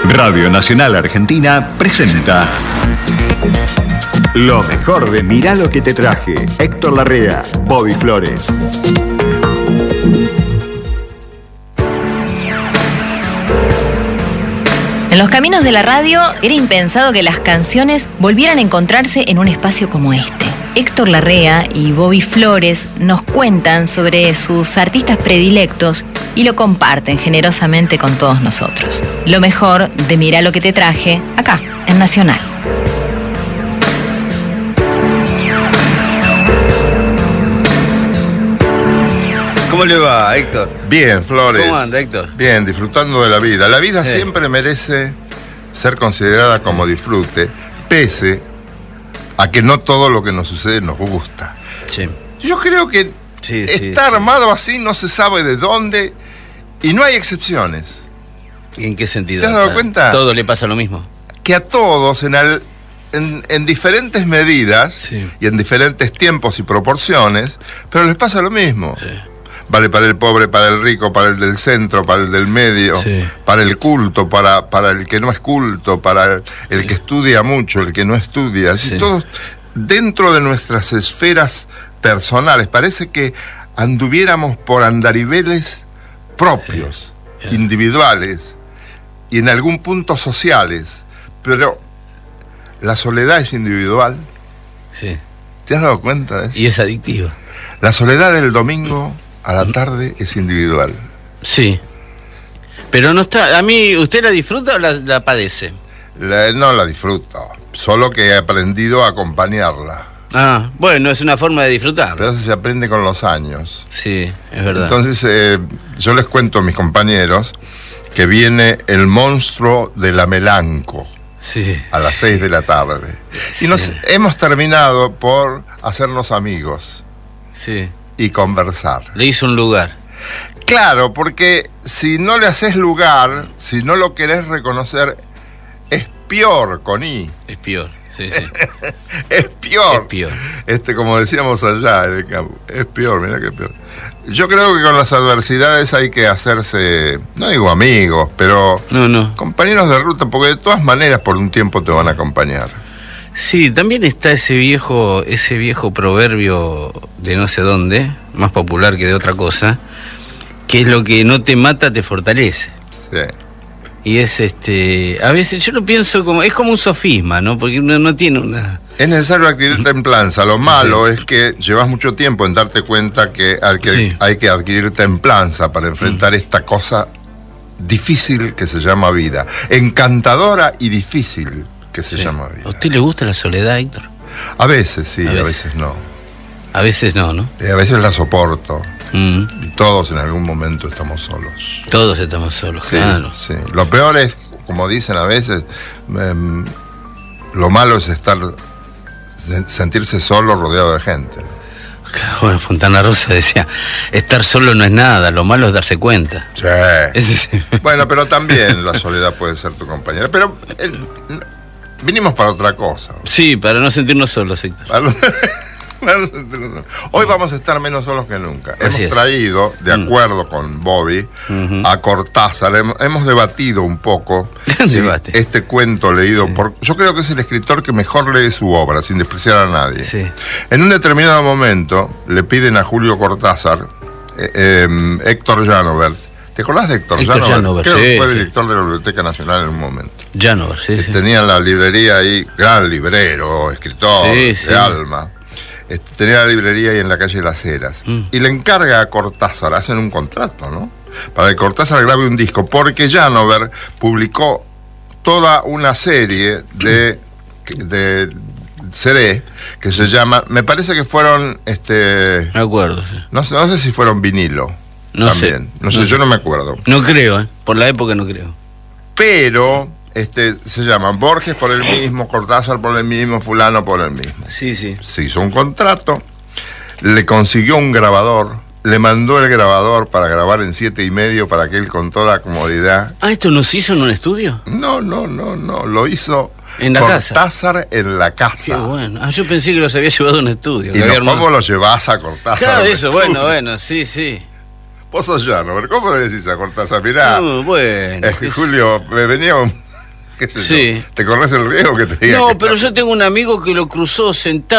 Radio Nacional Argentina presenta lo mejor de Mirá lo que te traje. Héctor Larrea, Bobby Flores. En los caminos de la radio era impensado que las canciones volvieran a encontrarse en un espacio como este. Héctor Larrea y Bobby Flores nos cuentan sobre sus artistas predilectos y lo comparten generosamente con todos nosotros. Lo mejor de Mirá lo que te traje, acá, en Nacional. ¿Cómo le va, Héctor? Bien, Flores. ¿Cómo anda, Héctor? Bien, disfrutando de la vida. La vida siempre merece ser considerada como disfrute, pese a que no todo lo que nos sucede nos gusta. Sí. Yo creo que está armado así, no se sabe de dónde, y no hay excepciones. ¿Y en qué sentido? ¿Te has dado cuenta? ¿Todo le pasa lo mismo? Que a todos, en diferentes medidas, y en diferentes tiempos y proporciones, pero les pasa lo mismo. Sí. Vale para el pobre, para el rico, para el del centro, para el del medio, para el culto, para el que no es culto, para el que estudia mucho, el que no estudia. Así todos dentro de nuestras esferas personales. Parece que anduviéramos por andariveles propios, individuales, y en algún punto sociales. Pero la soledad es individual. Sí. ¿Te has dado cuenta de eso? Y es adictiva. La soledad del domingo a la tarde es individual. Sí. Pero no está... ¿A mí usted la disfruta o la padece? No la disfruto. Solo que he aprendido a acompañarla. Ah, bueno, es una forma de disfrutar. Pero eso se aprende con los años. Sí, es verdad. Entonces, yo les cuento a mis compañeros que viene el monstruo de la Melanco. Sí. A las 6 de la tarde. Y nos hemos terminado por hacernos amigos. Sí. Y conversar. Le hizo un lugar. Claro, porque si no le haces lugar, si no lo querés reconocer, es peor con I. Es peor, sí. Es peor. Es peor. Como decíamos allá en el campo, es peor, mira qué peor. Yo creo que con las adversidades hay que hacerse, no digo amigos, pero compañeros de ruta, porque de todas maneras por un tiempo te van a acompañar. Sí, también está ese viejo proverbio de no sé dónde, más popular que de otra cosa, que es lo que no te mata te fortalece. Sí. Y es a veces yo lo pienso como, es como un sofisma, ¿no? Porque uno no tiene una... Es necesario adquirir templanza. Lo malo es que llevas mucho tiempo en darte cuenta que hay que adquirir templanza para enfrentar esta cosa difícil que se llama vida. Encantadora y difícil que se llama vida. ¿A usted le gusta la soledad, Héctor? A veces sí, a veces no. A veces no, ¿no? A veces la soporto. Y todos en algún momento estamos solos. Todos estamos solos, claro. Sí. Lo peor es, como dicen a veces, lo malo es sentirse solo rodeado de gente. Bueno, Fontana Rosa decía, estar solo no es nada, lo malo es darse cuenta. Sí. Bueno, pero también la soledad puede ser tu compañera. Pero vinimos para otra cosa. Sí, para no sentirnos solos, Héctor. Hoy vamos a estar menos solos que nunca. Hemos traído, de acuerdo con Bobby, a Cortázar. Hemos debatido un poco este cuento leído por... Yo creo que es el escritor que mejor lee su obra, sin despreciar a nadie. Sí. En un determinado momento le piden a Julio Cortázar, Héctor Janovert. ¿Te acordás de Héctor Janovert? Creo que fue director de la Biblioteca Nacional en un momento. Janovert, sí. Tenía la librería ahí, gran librero, escritor, de alma. Tenía la librería ahí en la calle Las Heras. Y le encarga a Cortázar, hacen un contrato, ¿no? Para que Cortázar grabe un disco, porque Janovert publicó toda una serie de CD que se llama, me parece que fueron, me acuerdo, sí. No sé si fueron vinilo. No también. sé. No sé, yo no me acuerdo. No creo, por la época no creo. Pero se llaman Borges por el mismo, Cortázar por el mismo, fulano por el mismo. Sí. Se hizo un contrato, le consiguió un grabador, le mandó el grabador para grabar en 7:30 para que él con toda comodidad... Ah, ¿esto no se hizo en un estudio? No, lo hizo en la Cortázar en la casa. Qué bueno. Ah, yo pensé que los había llevado a un estudio. ¿Y cómo los llevás a Cortázar? Claro, eso, bueno, sí. Vos sos Llano, ¿cómo le decís a Cortázar? Mirá, bueno. Julio, me venía ¿Qué sé yo? ¿Te corres el riesgo que te diga? No, pero yo tengo un amigo que lo cruzó sentado